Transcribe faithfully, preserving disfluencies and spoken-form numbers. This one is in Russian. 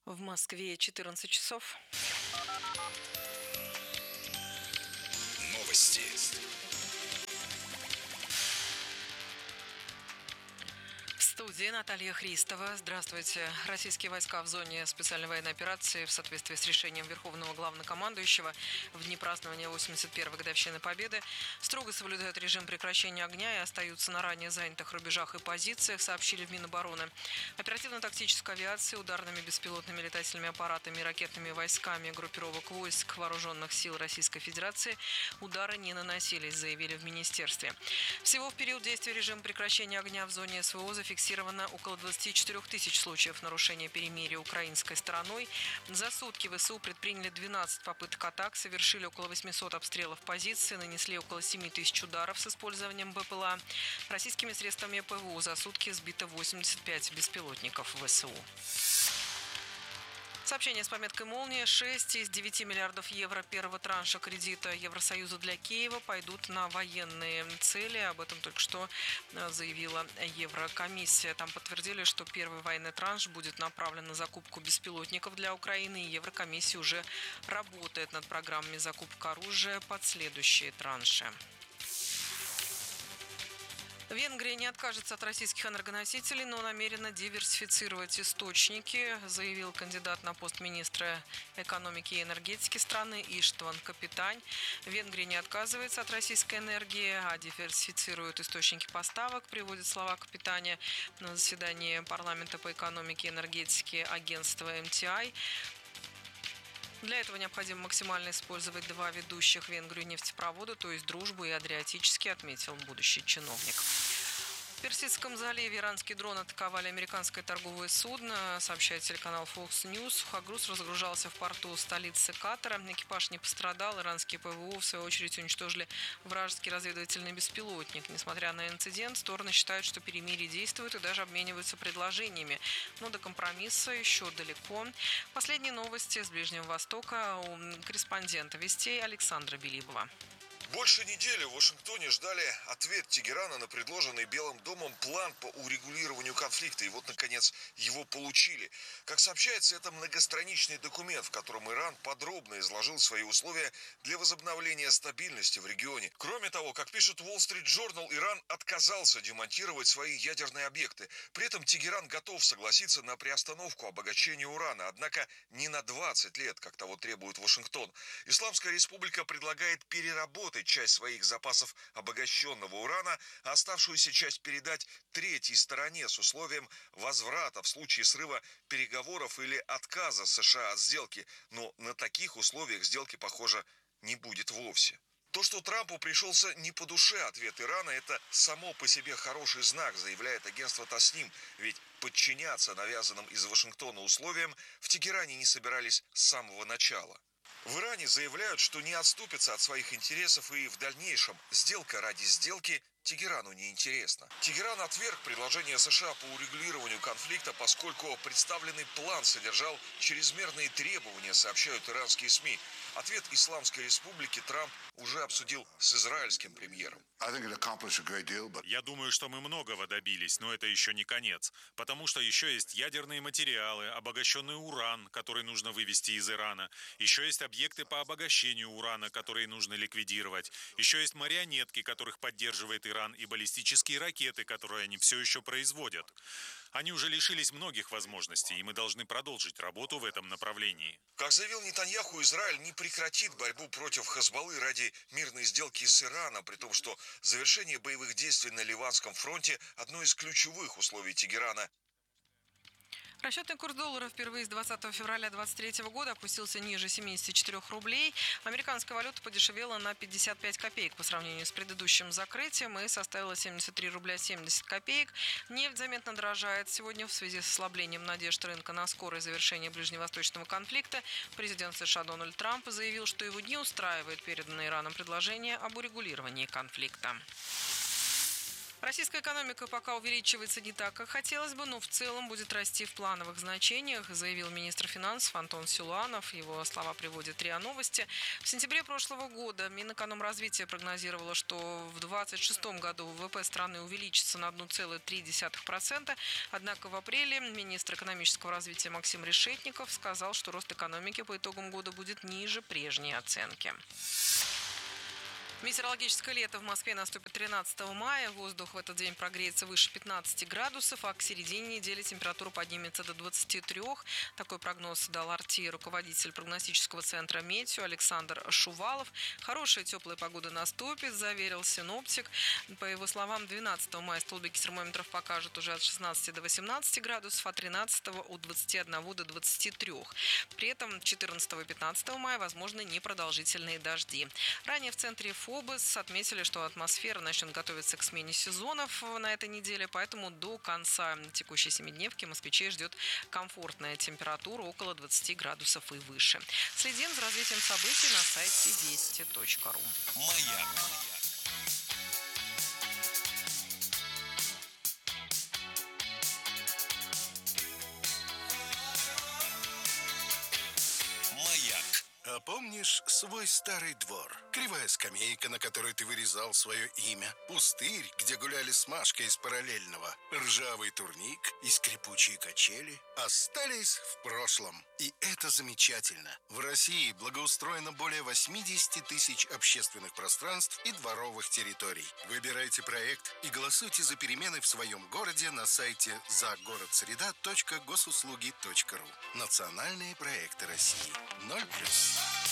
В Москве четырнадцать часов. Новости. В студии Наталья Христова. Здравствуйте. Российские войска в зоне специальной военной операции в соответствии с решением Верховного Главнокомандующего в дни празднования восемьдесят первой годовщины Победы строго соблюдают режим прекращения огня и остаются на ранее занятых рубежах и позициях, сообщили в Минобороны. Оперативно-тактической авиации, ударными беспилотными летательными аппаратами и ракетными войсками группировок войск Вооруженных сил Российской Федерации удары не наносились, заявили в Министерстве. Всего в период действия режима прекращения огня в зоне СВО зафиксировано около двадцати четырёх тысяч случаев нарушения перемирия украинской стороной. За сутки ВСУ предприняли двенадцать попыток атак, совершили около восьмисот обстрелов позиций, нанесли около семи тысяч ударов с использованием БПЛА. Российскими средствами ПВО за сутки сбито восемьдесят пять беспилотников ВСУ. Сообщение с пометкой «Молния». шесть из девяти миллиардов евро первого транша кредита Евросоюза для Киева пойдут на военные цели. Об этом только что заявила Еврокомиссия. Там подтвердили, что первый военный транш будет направлен на закупку беспилотников для Украины. И Еврокомиссия уже работает над программами закупки оружия под следующие транши. Венгрия не откажется от российских энергоносителей, но намерена диверсифицировать источники, заявил кандидат на пост министра экономики и энергетики страны Иштван Капитань. Венгрия не отказывается от российской энергии, а диверсифицирует источники поставок, приводит слова Капитаня на заседании парламента по экономике и энергетике агентства эм ти ай. Для этого необходимо максимально использовать два ведущих Венгрию нефтепровода, то есть «Дружбу» и «Адриатический», отметил будущий чиновник. В Персидском заливе иранские дроны атаковали американское торговое судно, сообщает телеканал Fox News. Сухогруз разгружался в порту столицы Катара. Экипаж не пострадал. Иранские ПВО, в свою очередь, уничтожили вражеский разведывательный беспилотник. Несмотря на инцидент, стороны считают, что перемирие действует и даже обмениваются предложениями. Но до компромисса еще далеко. Последние новости с Ближнего Востока у корреспондента «Вестей» Александра Белибова. Больше недели в Вашингтоне ждали ответ Тегерана на предложенный Белым домом план по урегулированию конфликта. И вот, наконец, его получили. Как сообщается, это многостраничный документ, в котором Иран подробно изложил свои условия для возобновления стабильности в регионе. Кроме того, как пишет Wall Street Journal, Иран отказался демонтировать свои ядерные объекты. При этом Тегеран готов согласиться на приостановку обогащения урана, однако не на двадцать лет, как того требует Вашингтон. Исламская республика предлагает переработать часть своих запасов обогащенного урана, а оставшуюся часть передать третьей стороне с условием возврата в случае срыва переговоров или отказа США от сделки. Но на таких условиях сделки, похоже, не будет вовсе. То, что Трампу пришелся не по душе ответ Ирана, это само по себе хороший знак, заявляет агентство Тасним. Ведь подчиняться навязанным из Вашингтона условиям в Тегеране не собирались с самого начала. В Иране заявляют, что не отступятся от своих интересов и в дальнейшем сделка ради сделки Тегерану не интересна. Тегеран отверг предложение США по урегулированию конфликта, поскольку представленный план содержал чрезмерные требования, сообщают иранские СМИ. Ответ Исламской республики Трамп уже обсудил с израильским премьером. Я думаю, что мы многого добились, но это еще не конец, потому что еще есть ядерные материалы, обогащенный уран, который нужно вывести из Ирана, еще есть объекты по обогащению урана, которые нужно ликвидировать, еще есть марионетки, которых поддерживает Иран, и баллистические ракеты, которые они все еще производят. Они уже лишились многих возможностей, и мы должны продолжить работу в этом направлении. Как заявил Нетаньяху, Израиль не прекратит борьбу против Хезболлы ради мирной сделки с Ираном, при том, что завершение боевых действий на Ливанском фронте – одно из ключевых условий Тегерана. Расчетный курс доллара впервые с двадцатого февраля две тысячи двадцать третьего года опустился ниже семидесяти четырёх рублей. Американская валюта подешевела на пятьдесят пять копеек по сравнению с предыдущим закрытием и составила семьдесят три рубля семьдесят копеек. Нефть заметно дорожает сегодня в связи с ослаблением надежд рынка на скорое завершение ближневосточного конфликта. Президент США Дональд Трамп заявил, что его не устраивает переданное Ираном предложение об урегулировании конфликта. Российская экономика пока увеличивается не так, как хотелось бы, но в целом будет расти в плановых значениях, заявил министр финансов Антон Силуанов. Его слова приводят РИА Новости. В сентябре прошлого года Минэкономразвития прогнозировало, что в две тысячи двадцать шестом году ВВП страны увеличится на одна целая три десятых процента. Однако в апреле министр экономического развития Максим Решетников сказал, что рост экономики по итогам года будет ниже прежней оценки. Метеорологическое лето в Москве наступит тринадцатого мая. Воздух в этот день прогреется выше пятнадцати градусов, а к середине недели температура поднимется до двадцати трёх. Такой прогноз дал РТ руководитель прогностического центра «Метео» Александр Шувалов. Хорошая теплая погода наступит, заверил синоптик. По его словам, двенадцатого мая столбики термометров покажут уже от шестнадцати до восемнадцати градусов, а тринадцатого от двадцати одного до двадцати трёх. При этом четырнадцатого и пятнадцатого мая возможны непродолжительные дожди. Ранее в центре ФОБОС отметили, что атмосфера начнет готовиться к смене сезонов на этой неделе, поэтому до конца текущей семидневки москвичей ждет комфортная температура около двадцати градусов и выше. Следим за развитием событий на сайте вести точка ру. Маяк. А помнишь свой старый двор? Кривая скамейка, на которой ты вырезал свое имя. Пустырь, где гуляли с Машкой из параллельного. Ржавый турник и скрипучие качели остались в прошлом. И это замечательно. В России благоустроено более восьмидесяти тысяч общественных пространств и дворовых территорий. Выбирайте проект и голосуйте за перемены в своем городе на сайте загородсреда точка госуслуги точка ру. Национальные проекты России. ноль плюс.